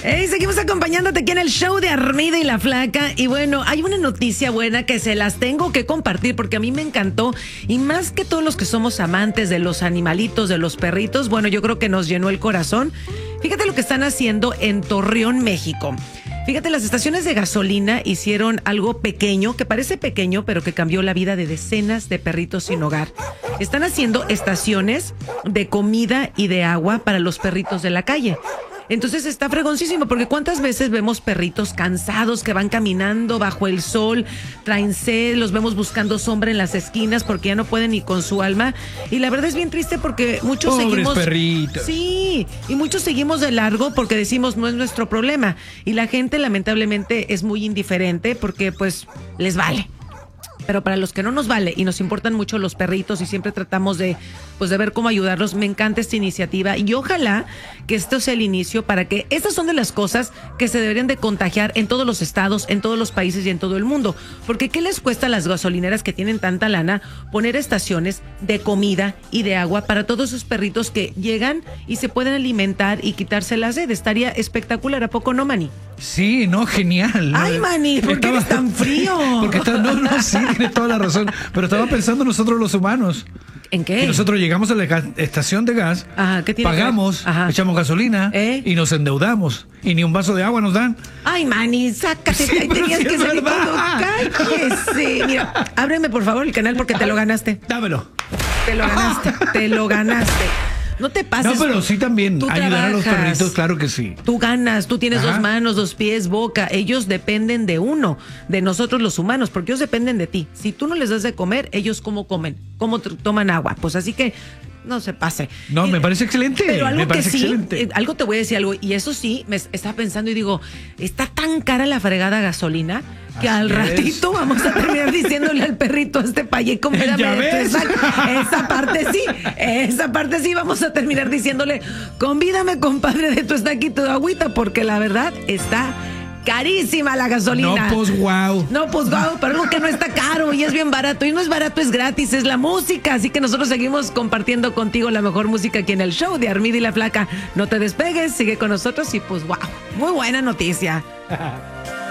Hey, seguimos acompañándote aquí en el show de Armida y la Flaca. Y bueno, hay una noticia buena que se las tengo que compartir porque a mí me encantó. Y más que todos los que somos amantes de los animalitos, de los perritos, bueno, yo creo que nos llenó el corazón. Fíjate lo que están haciendo en Torreón, México. Fíjate, las estaciones de gasolina hicieron algo pequeño, que parece pequeño, pero que cambió la vida de decenas de perritos sin hogar. Están haciendo estaciones de comida y de agua para los perritos de la calle. Entonces está fregoncísimo, porque ¿cuántas veces vemos perritos cansados que van caminando bajo el sol, traen sed, los vemos buscando sombra en las esquinas porque ya no pueden ni con su alma? Y la verdad es bien triste porque muchos seguimos... perritos. Sí, y muchos seguimos de largo porque decimos no es nuestro problema. Y la gente lamentablemente es muy indiferente porque pues les vale. Pero para los que no nos vale y nos importan mucho los perritos y siempre tratamos de ver cómo ayudarlos, me encanta esta iniciativa y ojalá que esto sea el inicio para que estas son de las cosas que se deberían de contagiar en todos los estados, en todos los países y en todo el mundo. Porque ¿qué les cuesta a las gasolineras que tienen tanta lana poner estaciones de comida y de agua para todos esos perritos que llegan y se pueden alimentar y quitarse la sed? Estaría espectacular, ¿a poco no, Manny? Sí, no, genial. Ay, Manny, ¿por qué eres tan frío? Porque sí, tienes toda la razón. Pero estaba pensando nosotros los humanos. ¿En qué? Que nosotros llegamos a la estación de gas, ajá, ¿qué tiene pagamos, echamos gasolina y nos endeudamos. Y ni un vaso de agua nos dan. Ay, Manny, sácate. Sí, ahí tenías sí que es salir verdad. cuando cállese. Mira, ábreme por favor el canal porque te lo ganaste. Dámelo. Te lo ganaste, te lo ganaste. No te pases. No, pero sí también Tú ayudar a los trabajas. perritos, claro que sí. Tú ganas, tú tienes Ajá. 2 manos, 2 pies, boca. Ellos dependen de uno, de nosotros los humanos, porque ellos dependen de ti. Si tú no les das de comer, ellos cómo comen, cómo toman agua. Pues así que no se pase. No, me parece excelente. Pero algo me parece que sí, excelente. algo te voy a decir algo, y eso sí, me estaba pensando y digo, está tan cara la fregada gasolina que Así al es. ratito vamos a terminar diciéndole al perrito, convídame ¿Ya de tu ves? esa parte sí vamos a terminar diciéndole, convídame, compadre, de tu estaquito de agüita, porque la verdad está carísima la gasolina. No, pues wow. No, pues wow, pero algo que no está caro y es bien barato. Y no es barato, es gratis, es la música. Así que nosotros seguimos compartiendo contigo la mejor música aquí en el show de Armida y la Flaca. No te despegues, sigue con nosotros y pues wow, muy buena noticia.